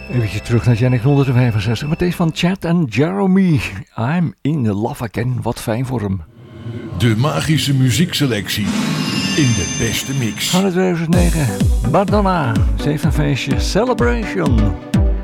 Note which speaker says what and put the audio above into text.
Speaker 1: Even terug naar Janik 165 met deze van Chad en Jeremy. I'm in love again. Wat fijn voor hem.
Speaker 2: De magische muziekselectie in de beste mix.
Speaker 1: Van 2009, Madonna. Ze heeft een feestje. Celebration.